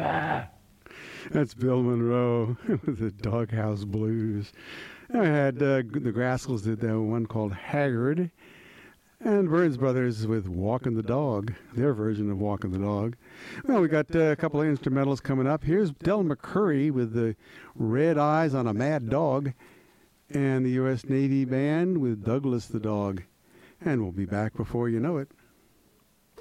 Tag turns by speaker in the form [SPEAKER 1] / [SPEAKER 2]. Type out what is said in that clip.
[SPEAKER 1] That's Bill Monroe with the Doghouse Blues. I had the Grassles did that one called Haggard, and Burns Brothers with Walking the Dog, their version of Walking the Dog. Well, we got a couple of instrumentals coming up. Here's Del McCoury with the Red Eyes on a Mad Dog, and the U.S. Navy Band with Douglas the Dog. And we'll be back before you know it.